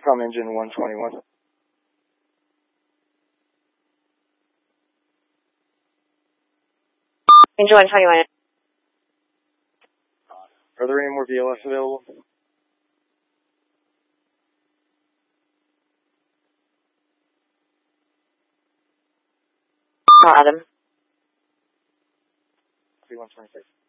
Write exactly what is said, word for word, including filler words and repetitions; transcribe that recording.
from engine one twenty-one. Engine one twenty-one. Are there any more V L S available? Call Adam. C one twenty-six.